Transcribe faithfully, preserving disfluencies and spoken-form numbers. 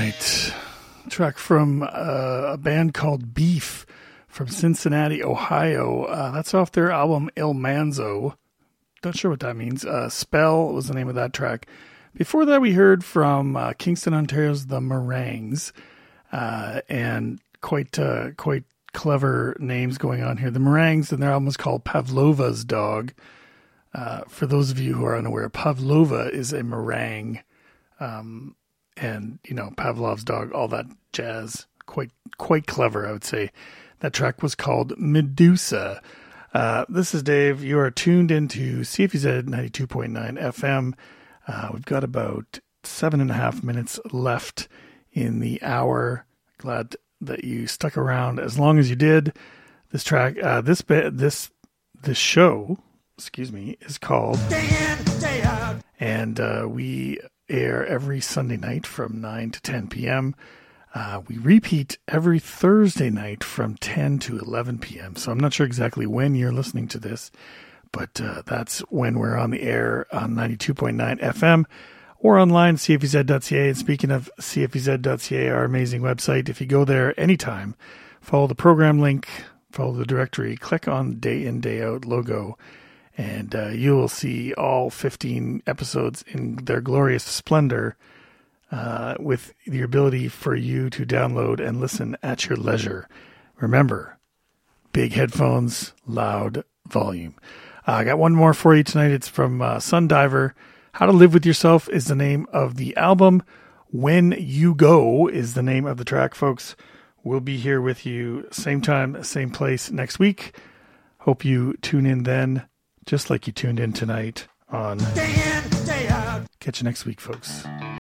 right. Track from uh, a band called Beef from Cincinnati, Ohio. Uh, that's off their album Il Manzo. Not sure what that means. Uh, Spell was the name of that track. Before that, we heard from uh, Kingston, Ontario's The Meringues, uh, and quite uh, quite clever names going on here. The Meringues, and their album is called Pavlova's Dog. Uh, for those of you who are unaware, Pavlova is a meringue, um, and you know Pavlov's dog, all that jazz. Quite quite clever, I would say. That track was called Medusa. Uh, this is Dave. You are tuned into C F E Z ninety-two point nine F M. Uh, we've got about seven and a half minutes left in the hour. Glad that you stuck around as long as you did. This track, uh, this bit, this this show, excuse me, is called Day In, Day Out, and uh, we air every Sunday night from nine to ten p.m. Uh, we repeat every Thursday night from ten to eleven p.m. So I'm not sure exactly when you're listening to this, but uh, that's when we're on the air on ninety-two point nine F M or online, C F E Z dot C A. And speaking of C F E Z dot C A, our amazing website, if you go there anytime, follow the program link, follow the directory, click on the Day In, Day Out logo, and uh, you will see all fifteen episodes in their glorious splendor, uh, with the ability for you to download and listen at your leisure. Remember, big headphones, loud volume. Uh, I got one more for you tonight. It's from uh, Sundiver. How to Live With Yourself is the name of the album. When You Go is the name of the track, folks. We'll be here with you same time, same place next week. Hope you tune in then, just like you tuned in tonight on Day In, Day Out. Catch you next week, folks.